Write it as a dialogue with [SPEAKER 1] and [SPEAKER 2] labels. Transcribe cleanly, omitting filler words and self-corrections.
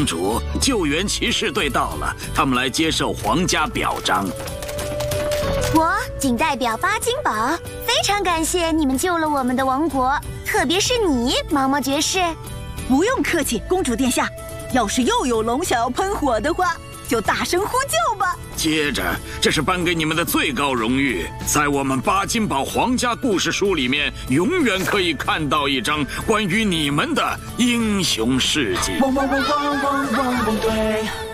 [SPEAKER 1] 公主，救援骑士队到了，他们来接受皇家表彰。
[SPEAKER 2] 我仅代表巴金堡，非常感谢你们救了我们的王国，特别是你，毛毛爵士。
[SPEAKER 3] 不用客气，公主殿下。要是又有龙想要喷火的话，就大声呼救吧。
[SPEAKER 1] 接着，这是颁给你们的最高荣誉，在我们巴金堡皇家故事书里面，永远可以看到一张关于你们的英雄事迹。
[SPEAKER 4] 汪汪汪汪汪汪汪队。